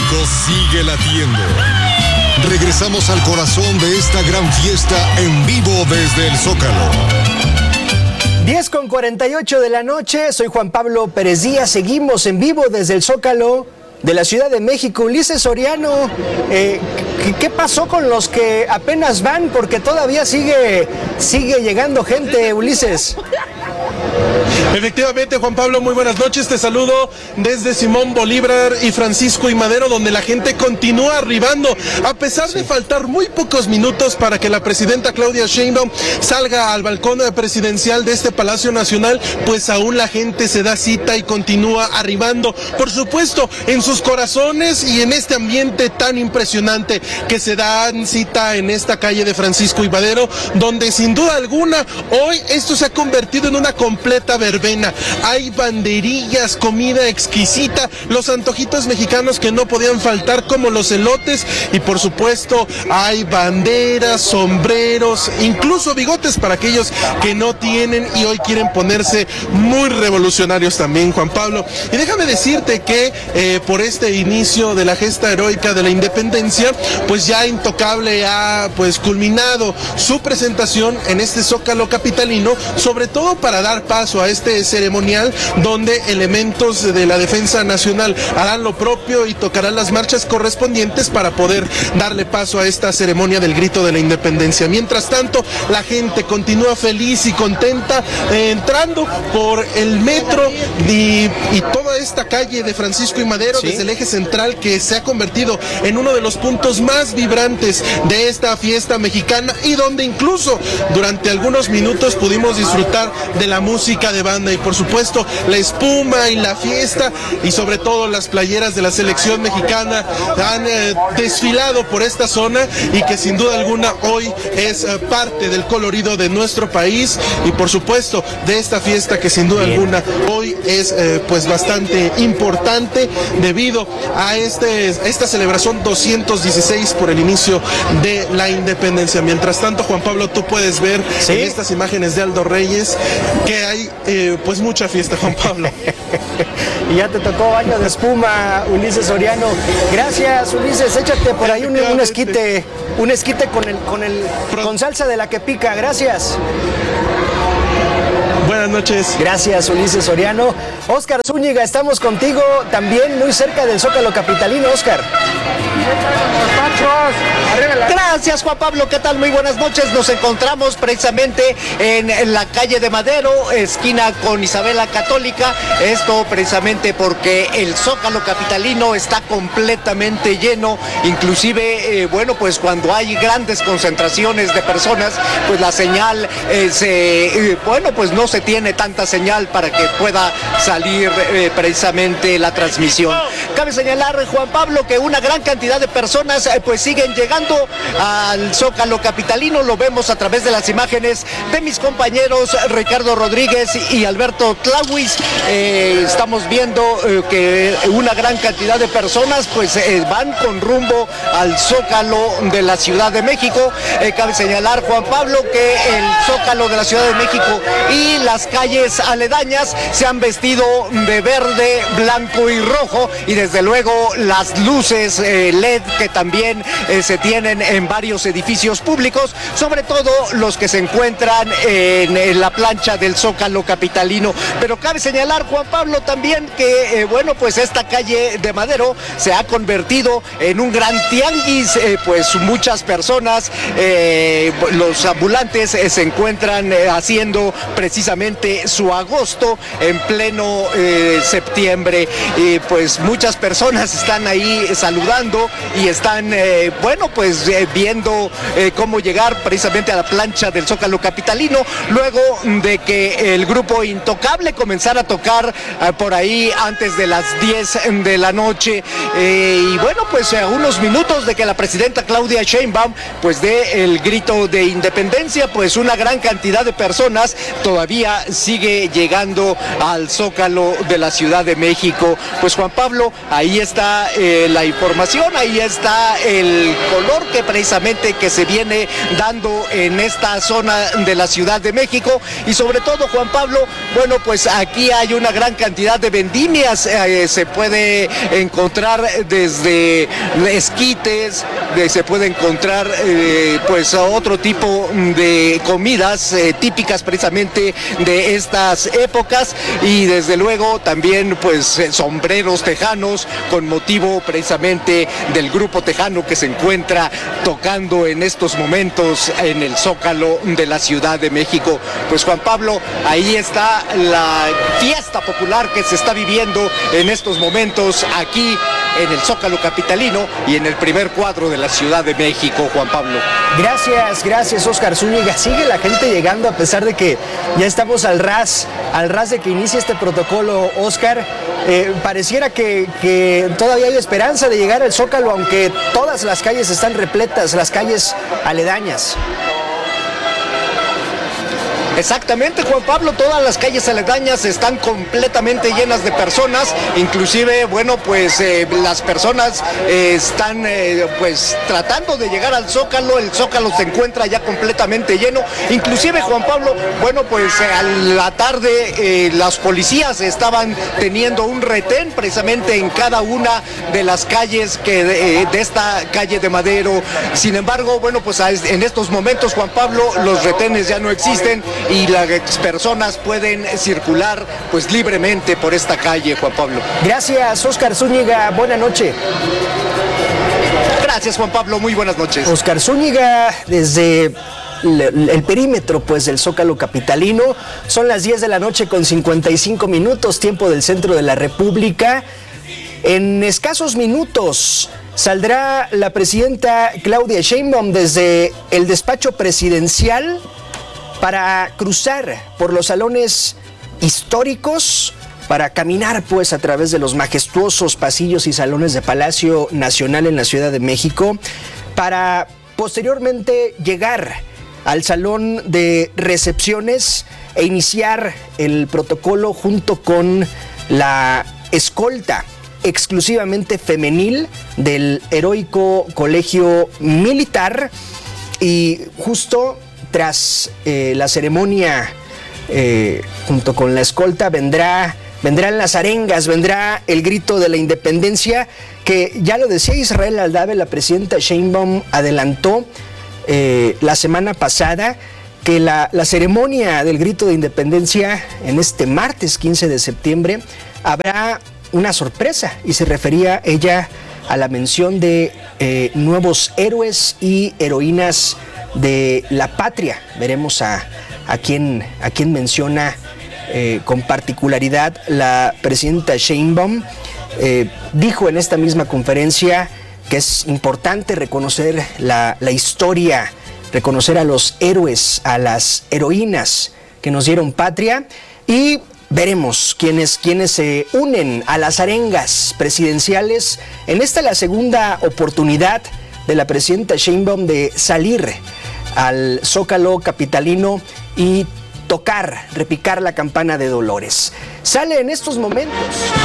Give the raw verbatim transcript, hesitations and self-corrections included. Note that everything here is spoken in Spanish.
México sigue latiendo. Regresamos al corazón de esta gran fiesta en vivo desde el Zócalo. diez con cuarenta y ocho de la noche, soy Juan Pablo Pérez Díaz, seguimos en vivo desde el Zócalo de la Ciudad de México. Ulises Soriano, eh, ¿qué pasó con los que apenas van? Porque todavía sigue, sigue llegando gente, Ulises. Efectivamente, Juan Pablo, muy buenas noches, te saludo desde Simón Bolívar y Francisco y Madero, donde la gente continúa arribando, a pesar sí. de faltar muy pocos minutos para que la presidenta Claudia Sheinbaum salga al balcón presidencial de este Palacio Nacional, pues aún la gente se da cita y continúa arribando, por supuesto, en sus corazones y en este ambiente tan impresionante que se dan cita en esta calle de Francisco y Madero, donde sin duda alguna, hoy esto se ha convertido en una completa verbena. Hay banderillas, comida exquisita, los antojitos mexicanos que no podían faltar, como los elotes, y por supuesto hay banderas, sombreros, incluso bigotes para aquellos que no tienen y hoy quieren ponerse muy revolucionarios también, Juan Pablo. Y déjame decirte que eh, por este inicio de la gesta heroica de la independencia, pues ya Intocable ha pues culminado su presentación en este Zócalo capitalino, sobre todo para dar paso a este ceremonial donde elementos de la Defensa Nacional harán lo propio y tocarán las marchas correspondientes para poder darle paso a esta ceremonia del grito de la independencia. Mientras tanto, la gente continúa feliz y contenta eh, entrando por el metro y, y toda esta calle de Francisco y Madero, ¿sí? desde el eje central, que se ha convertido en uno de los puntos más vibrantes de esta fiesta mexicana, y donde incluso durante algunos minutos pudimos disfrutar de la música de banda y por supuesto la espuma y la fiesta, y sobre todo las playeras de la selección mexicana han eh, desfilado por esta zona, y que sin duda alguna hoy es eh, parte del colorido de nuestro país y por supuesto de esta fiesta que sin duda Bien. alguna hoy es eh, pues bastante importante debido a este, esta celebración doscientos dieciséis por el inicio de la independencia. Mientras tanto, Juan Pablo, tú puedes ver ¿Sí? en estas imágenes de Aldo Reyes que hay eh, pues mucha fiesta, Juan Pablo. Y ya te tocó baño de espuma, Ulises Soriano. Gracias, Ulises. Échate por ahí un, un esquite, un esquite con el, con el, con salsa de la que pica. Gracias. Buenas noches. Gracias, Ulises Soriano. Óscar Zúñiga, estamos contigo también muy cerca del Zócalo capitalino, Óscar. Gracias, Juan Pablo, ¿qué tal? Muy buenas noches. Nos encontramos precisamente en, en la calle de Madero, esquina con Isabela Católica. Esto precisamente porque el Zócalo capitalino está completamente lleno. Inclusive, eh, bueno, pues cuando hay grandes concentraciones de personas, pues la señal, eh, se, eh, bueno, pues no se tiene tanta señal para que pueda salir eh, precisamente la transmisión. Cabe señalar, Juan Pablo, que una gran cantidad de personas eh, pues siguen llegando al Zócalo capitalino. Lo vemos a través de las imágenes de mis compañeros Ricardo Rodríguez y Alberto Tlawis. Eh, estamos viendo eh, que una gran cantidad de personas pues eh, van con rumbo al Zócalo de la Ciudad de México. Eh, cabe señalar, Juan Pablo, que el Zócalo de la Ciudad de México y las calles aledañas se han vestido de verde, blanco y rojo, y desde luego las luces eh, L E D que también eh, se tienen en varios edificios públicos, sobre todo los que se encuentran en, en la plancha del Zócalo capitalino. Pero cabe señalar, Juan Pablo, también que eh, bueno, pues esta calle de Madero se ha convertido en un gran tianguis, eh, pues muchas personas, eh, los ambulantes eh, se encuentran eh, haciendo precisamente su agosto en pleno eh, septiembre, y pues muchas personas están ahí saludando y están eh, bueno, pues eh, viendo eh, cómo llegar precisamente a la plancha del Zócalo capitalino, luego de que el grupo Intocable comenzara a tocar eh, por ahí antes de las diez de la noche, eh, y bueno, pues a unos minutos de que la presidenta Claudia Sheinbaum pues dé el grito de independencia, pues una gran cantidad de personas todavía ella sigue llegando al Zócalo de la Ciudad de México. Pues Juan Pablo, ahí está eh, la información, ahí está el color que precisamente que se viene dando en esta zona de la Ciudad de México, y sobre todo, Juan Pablo, bueno, pues aquí hay una gran cantidad de vendimias, eh, se puede encontrar desde esquites, de, se puede encontrar eh, pues otro tipo de comidas eh, típicas precisamente de estas épocas, y desde luego también pues eh, sombreros tejanos con motivo precisamente del grupo tejano que se encuentra tocando en estos momentos en el Zócalo de la Ciudad de México. Pues Juan Pablo, ahí está la fiesta popular que se está viviendo en estos momentos aquí en el Zócalo capitalino y en el primer cuadro de la Ciudad de México, Juan Pablo. Gracias, gracias, Oscar Zúñiga. Sigue la gente llegando a pesar de que ya estamos al ras, al ras de que inicie este protocolo, Oscar. Eh, pareciera que, que todavía hay esperanza de llegar al Zócalo, aunque todas las calles están repletas, las calles aledañas. Exactamente, Juan Pablo, todas las calles aledañas están completamente llenas de personas, inclusive, bueno, pues eh, las personas eh, están eh, pues tratando de llegar al Zócalo, el Zócalo se encuentra ya completamente lleno, inclusive, Juan Pablo, bueno, pues eh, a la tarde eh, las policías estaban teniendo un retén precisamente en cada una de las calles que eh, de esta calle de Madero. Sin embargo, bueno, pues en estos momentos, Juan Pablo, los retenes ya no existen y las personas pueden circular pues libremente por esta calle, Juan Pablo. Gracias, Oscar Zúñiga, buena noche. Gracias, Juan Pablo, muy buenas noches. Oscar Zúñiga, desde el, el perímetro pues del Zócalo capitalino. Son las diez de la noche con cincuenta y cinco minutos, tiempo del centro de la República. En escasos minutos saldrá la presidenta Claudia Sheinbaum desde el despacho presidencial para cruzar por los salones históricos, para caminar pues a través de los majestuosos pasillos y salones de Palacio Nacional en la Ciudad de México, para posteriormente llegar al salón de recepciones e iniciar el protocolo junto con la escolta exclusivamente femenil del heroico Colegio Militar. Y justo tras eh, la ceremonia, eh, junto con la escolta, vendrá, vendrán las arengas, vendrá el grito de la independencia, que ya lo decía Israel Aldave, la presidenta Sheinbaum adelantó eh, la semana pasada que la, la ceremonia del grito de independencia en este martes quince de septiembre habrá una sorpresa, y se refería ella a la mención de eh, nuevos héroes y heroínas de la patria. Veremos a, a, quién, a quién menciona eh, con particularidad la presidenta Sheinbaum. Eh, dijo en esta misma conferencia que es importante reconocer la, la historia, reconocer a los héroes, a las heroínas que nos dieron patria, y veremos quiénes, quiénes se unen a las arengas presidenciales. En esta la segunda oportunidad de la presidenta Sheinbaum de salir al Zócalo capitalino y tocar, repicar la campana de Dolores. Sale en estos momentos